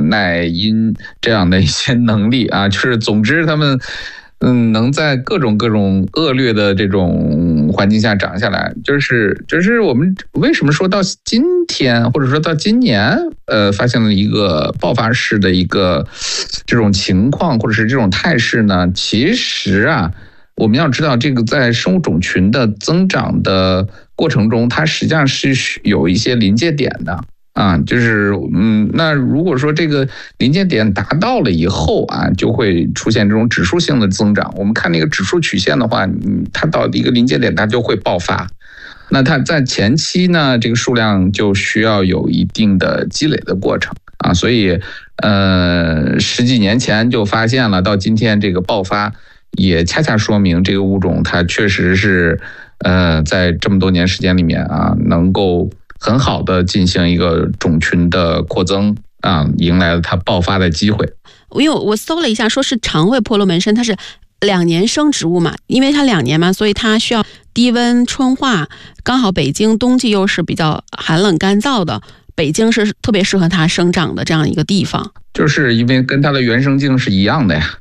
耐阴这样的一些能力啊，就是总之他们能在各种恶劣的这种环境下长下来，就是我们为什么说到今天或者说到今年，发现了一个爆发式的一个这种情况或者是这种态势呢？其实啊，我们要知道这个在生物种群的增长的过程中，它实际上是有一些临界点的。就是那如果说这个临界点达到了以后啊，就会出现这种指数性的增长。我们看那个指数曲线的话，它到一个临界点它就会爆发。那它在前期呢，这个数量就需要有一定的积累的过程啊，所以十几年前就发现了，到今天这个爆发也恰恰说明这个物种它确实是在这么多年时间里面啊，能够很好的进行一个种群的扩增啊，迎来了它爆发的机会。 因为我搜了一下，说是长尾婆罗门参，它是2年生植物嘛，因为它2年嘛，所以它需要低温春化。刚好北京冬季又是比较寒冷干燥的，北京是特别适合它生长的这样一个地方。 就是因为跟它的原生境是一样的呀。